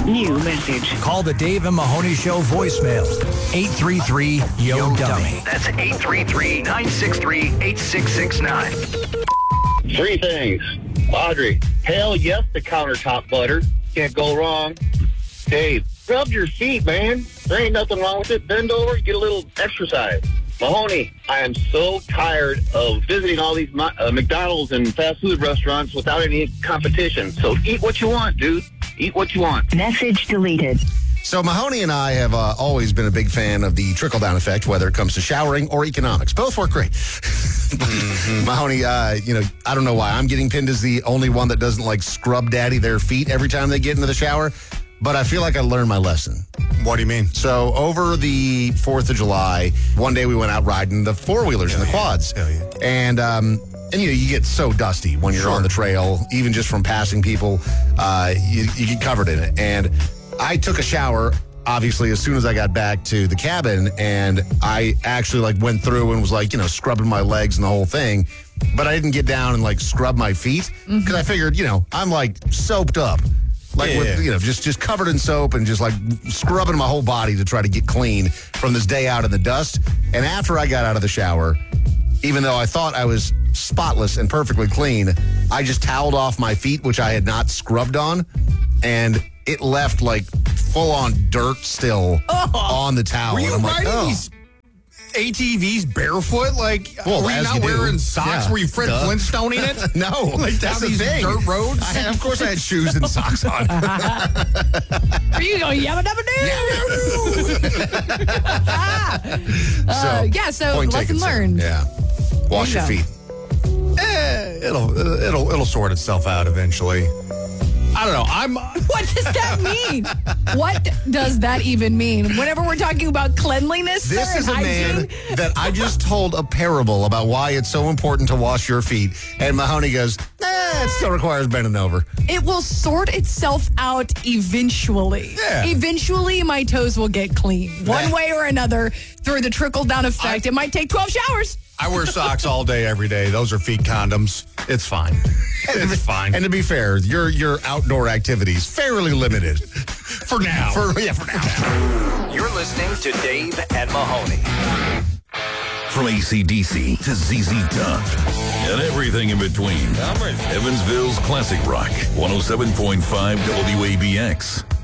New message. Call the Dave and Mahoney Show voicemail. 833-YO-DUMMY. That's 833-963-8669. Three things. Audrey, hell yes to countertop butter. Can't go wrong. Dave, rub your feet, man. There ain't nothing wrong with it. Bend over, get a little exercise. Mahoney, I am so tired of visiting all these McDonald's and fast food restaurants without any competition. So eat what you want, dude. Eat what you want. Message deleted. So Mahoney and I have always been a big fan of the trickle-down effect, whether it comes to showering or economics. Both work great. Mahoney, I don't know why I'm getting pinned as the only one that doesn't like scrub daddy their feet every time they get into the shower. But I feel like I learned my lesson. What do you mean? So over the 4th of July, one day we went out riding the four-wheelers and the quads. Yeah. And you get so dusty when you're on the trail, even just from passing people. You get covered in it. And I took a shower, obviously, as soon as I got back to the cabin, and I actually went through and was scrubbing my legs and the whole thing. But I didn't get down and scrub my feet because I figured, I'm soaped up. With, just covered in soap and just scrubbing my whole body to try to get clean from this day out in the dust. And after I got out of the shower, even though I thought I was spotless and perfectly clean, I just toweled off my feet, which I had not scrubbed on. And it left full on dirt still on the towel. Were you and I'm riding these ATVs barefoot? Were you not wearing socks? Yeah. Were you Fred Flintstoning it? No, that's the these thing. Dirt roads? Of course I had shoes and socks on. Are you going yabba dabba doo? So point lesson taken, sir. learned. Yeah. Wash your There you feet. It'll sort itself out eventually. I don't know. What does that mean? What does that even mean? Whenever we're talking about cleanliness, This sir, is and a man hygiene, that I just told a parable about why it's so important to wash your feet. And Mahoney goes, it still requires bending over. it will sort itself out eventually. Yeah. Eventually, my toes will get clean. One way or another, through the trickle-down effect. It might take 12 showers. I wear socks all day, every day. Those are feet condoms. It's fine. It's fine. And to be fair, your outdoor activities fairly limited. For now. For now. You're listening to Dave and Mahoney. From AC/DC to ZZ Top and everything in between. Evansville's Classic Rock, 107.5 WABX.